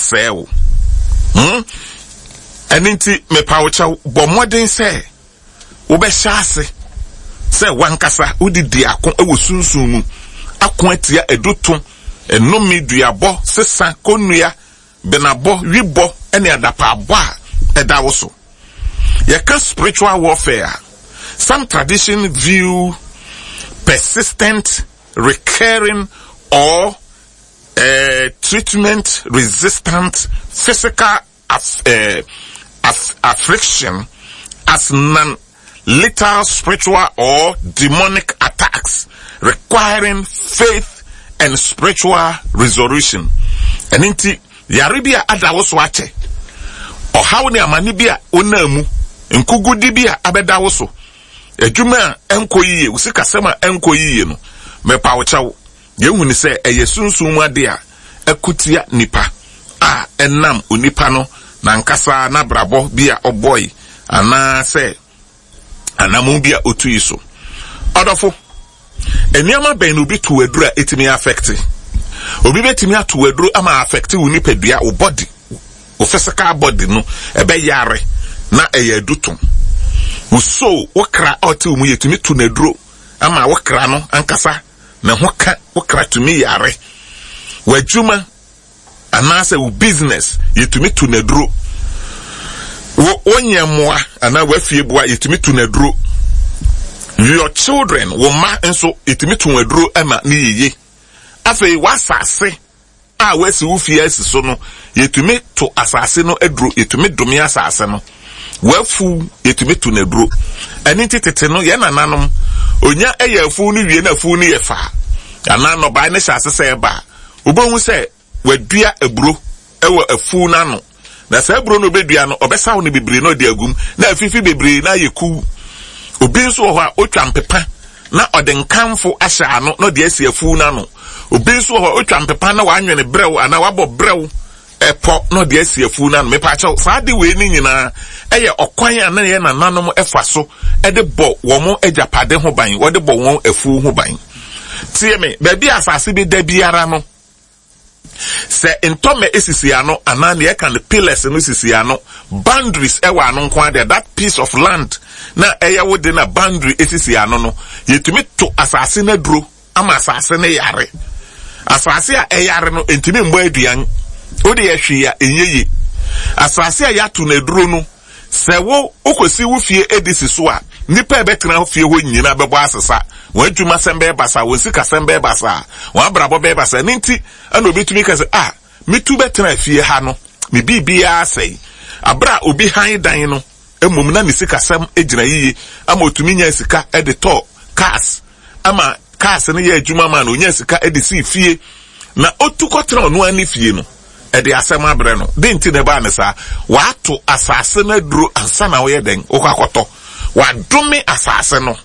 abeseo eninti me pawcha bo modern say wo be hyase say wankasa udidi akon ewo sunsun mu akon atia edoto enomi duabo sesa konua benabo wibo ene adapa abo a edawo so ye can spiritual warfare. Some tradition view persistent, recurring, or treatment resistant physical affliction as non-lethal spiritual or demonic attacks requiring faith and spiritual resolution. And inti yaribia adawo wache or how ni amanibia onamu nkugudi bia abedawo so ejuma enkoyiye usika sema enkoyiye no mepa wochawo yehu ni se eyesunsun ade a akutia nipa a enam onipa no na nkasa na brabo bia oboy ana se anamu bia otuyi so odofo eniama ben no bi to adura etimi affect obi betimi ato aduru ama affect onipa dua o body o physical body no ebe yare na eyedutum uso wakra oti umu yetumi tu nedro ama wakra no ankasa na hoka wakra tumi yare wajuma anase u business yetumi tu nedro onyemoa ana wafie boa yetumi tu nedro your children wo ma enso yetumi tu nedro ama ni yeye afei wasase a wasi ufie asiso no yetumi to asase no edro yetumi domi asase no wafu yetumi tu nedro ani titete no ye nananom onya eyafu ni wie na fu ni yefa ana no ba ne hyase se ba obohu se wadua ebro ewo afu nano na se ebro no bedua no obesawo ne bebre no de agum na afifi bebre na yeku obi nso ho a otwa mpepa na odenkamfo ahya ano no de asi afu nano obi nso ho otwa mpepa na wanwene brew ana wabɔ brew epo no de asi afu nano me pa chaw saa de we ni nyina eye okwan a na ye nananom efa so ede bɔ wɔn agapade ho ban wɔde bɔ wɔn afu ho ban tie me baabi asase bi da biara no se ntome esisi ano ana ne kan pillars no sisi ano boundaries ewa ano nko ade that piece of land na eye wode na boundary esisi ano no yetumi to asase na duro ama asase na yare asase a eyare no entimi mbo aduan ode ye hwe a enyeye asase a yato na duro no se wo okosi wo fie edisi so a nipa ebetena fie ho nyina bebo asesa wadwuma sembe basa wonsika sembe basa wabrabo be basa ninti ana obetumi ka se mitu betena fie ha no me bibia asai abra obi han dan no emom na ne sika sem ejina yiye ama otumi nya sika editor cars ama cars ne ye adwuma ma no nya sika edisi fie na otukotena ono ani fie no ede asem abre no de nti ne ba ne sa wato asase na duro ansa na wo ye den okakoto wadome asase no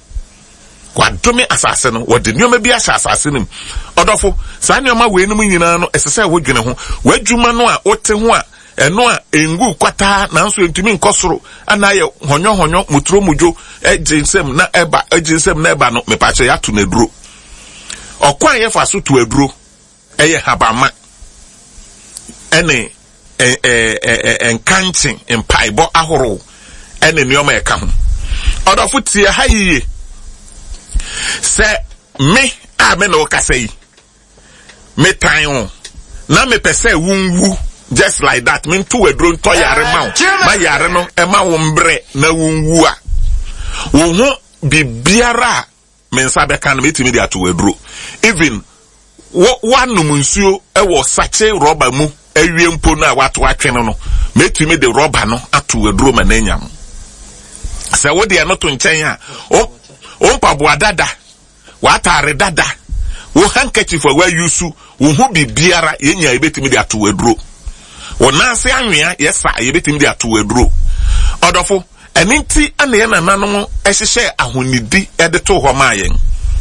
wode nyoma bi asase nim odofo saa nyoma we nim nyina no esese wodwene ho wadwuma no a wote ho a eno a engu kwata na nso entumi nkosoro ana ye honyo mutro mujo ejinsem na eba no mepache ya to na duro okwan ye fa so to aduro eye habama ene enkanchen empaibo ahoro ene nyoma eka ho odofo tie ha yiye se me me no kasei me tan na me pese wunwu just like that me to edro to yare ma yare no e ma wo mbre na wunwu a wo ho bibiara me nsa be kan me timi dia to edro even wanum nsuo e wo sache rubber mu awie mpo na wato atwene no me timi de rubber no ato edro ma na nyam se wo de no to nchen a o mpaboa dada watare dada wo handkerchief wa yusu wo hu bibiara yenya ebetimi de ato aduro wo nanse anwea yesa ebetimi de ato aduro odofo eninti ane ye nananom ehihye ahonidi ede to ho maayen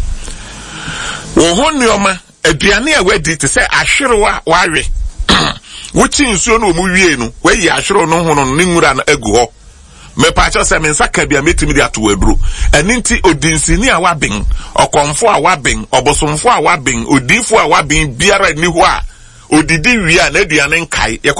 wo ho nioma aduane a wadi te se ahwerewa wawe wo chi nsuo no mu wie no wayi ahwero no ho no nwura na agu ho me pacho se men saka bia metimi de ato aduro eninti odinsini a waben okonfo a waben obosomfo a waben odifo a waben biara ni ho a odidi wi a na aduane nkai